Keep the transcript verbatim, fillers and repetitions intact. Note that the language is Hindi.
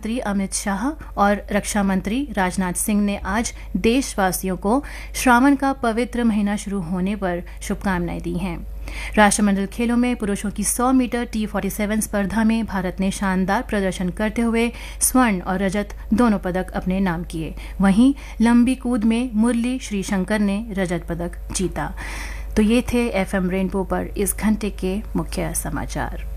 मंत्री अमित शाह और रक्षा मंत्री राजनाथ सिंह ने आज देशवासियों को श्रावण का पवित्र महीना शुरू होने पर शुभकामनाएं दी हैं। राष्ट्रमंडल खेलों में पुरुषों की सौ मीटर टी सैंतालीस स्पर्धा में भारत ने शानदार प्रदर्शन करते हुए स्वर्ण और रजत दोनों पदक अपने नाम किए। वहीं लंबी कूद में मुरली श्रीशंकर ने रजत पदक जीता। तो ये थे एफएम रेनबो पर इस घंटे के मुख्य समाचार।